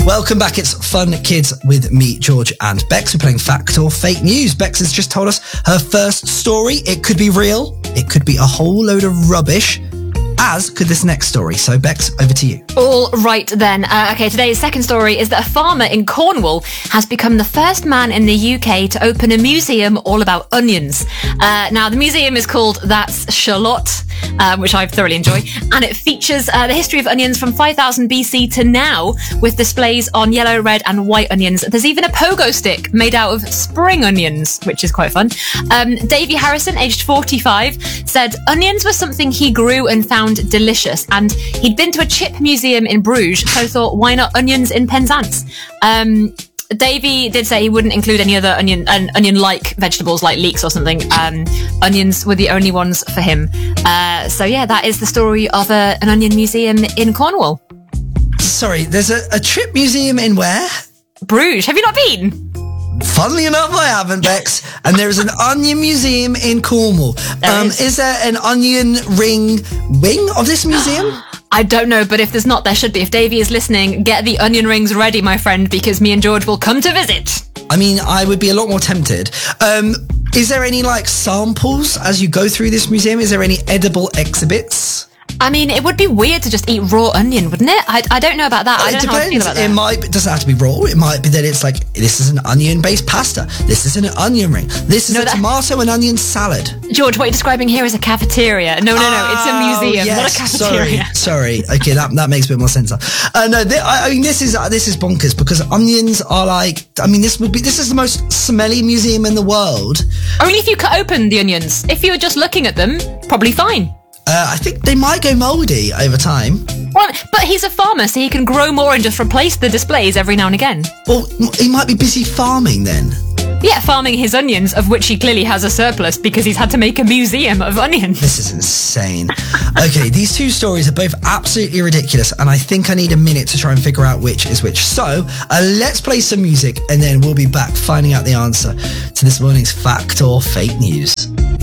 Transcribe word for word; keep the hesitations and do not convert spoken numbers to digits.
Welcome back. It's Fun Kids with me, George and Bex. We're playing Fact or Fake News. Bex has just told us her first story. It could be real. It could be a whole load of rubbish. As could this next story. So, Bex, over to you. All right, then. Uh, okay, today's second story is that a farmer in Cornwall has become the first man in the U K to open a museum all about onions. Uh, now, the museum is called That's Charlotte, uh, which I thoroughly enjoy, and it features uh, the history of onions from five thousand B C to now, with displays on yellow, red and white onions. There's even a pogo stick made out of spring onions, which is quite fun. Um, Davy Harrison, aged forty-five, said onions were something he grew and found delicious, and he'd been to a chip museum in Bruges, so thought, why not onions in Penzance? Um, Davy did say he wouldn't include any other onion uh, onion-like vegetables like leeks or something. Um, onions were the only ones for him. Uh, so yeah, that is the story of a, an onion museum in Cornwall. Sorry, there's a, a chip museum in where? Bruges. Have you not been? Funnily enough, I haven't, Bex. And there is an onion museum in Cornwall. Um, is. is there an onion ring wing of this museum? I don't know, but if there's not, there should be. If Davey is listening, get the onion rings ready, my friend, because me and George will come to visit. I mean, I would be a lot more tempted. Um, is there any, like, samples as you go through this museum? Is there any edible exhibits? I mean, it would be weird to just eat raw onion, wouldn't it? I, I don't know about that. I don't it know how I feel depends. about that. It might, it doesn't have to be raw. It might be that it's like, this is an onion-based pasta. This is an onion ring. This is no, a that... tomato and onion salad. George, what you're describing here is a cafeteria. No, no, no. Oh, it's a museum, yes, not a cafeteria. Sorry, sorry. Okay, that, that makes a bit more sense. Uh, no, th- I, I mean, this is, uh, this is bonkers because onions are like, I mean, this would be, this is the most smelly museum in the world. Only if you cut open the onions. If you were just looking at them, probably fine. Uh, I think they might go mouldy over time. Well, but he's a farmer, so he can grow more and just replace the displays every now and again. Well, he might be busy farming then. Yeah, farming his onions, of which he clearly has a surplus because he's had to make a museum of onions. This is insane. Okay, these two stories are both absolutely ridiculous, and I think I need a minute to try and figure out which is which. So, uh, let's play some music, and then we'll be back finding out the answer to this morning's Fact or Fake News.